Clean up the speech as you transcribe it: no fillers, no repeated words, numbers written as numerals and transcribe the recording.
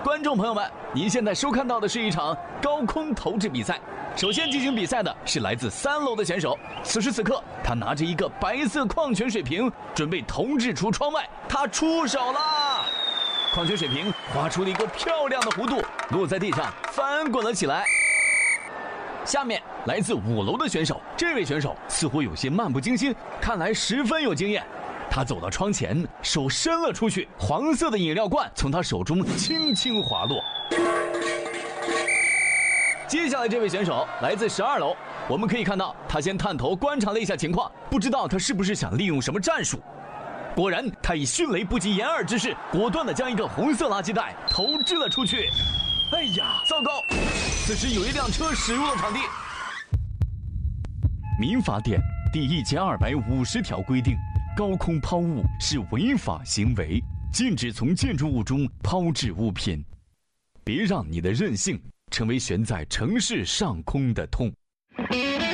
观众朋友们，您现在收看到的是一场高空投掷比赛。首先进行比赛的是来自3楼的选手，此时此刻，他拿着一个白色矿泉水瓶，准备投掷出窗外。他出手啦！矿泉水瓶划出了一个漂亮的弧度，落在地上，翻滚了起来。下面来自5楼的选手，这位选手似乎有些漫不经心，看来十分有经验。他走到窗前，手伸了出去，黄色的饮料罐从他手中轻轻滑落。接下来这位选手来自12楼，我们可以看到他先探头观察了一下情况，不知道他是不是想利用什么战术。果然，他以迅雷不及掩耳之势，果断地将一个红色垃圾袋投掷了出去。哎呀，糟糕！此时有一辆车驶入了场地。民法典第1250条规定，高空抛物是违法行为，禁止从建筑物中抛掷物品。别让你的任性成为悬在城市上空的痛。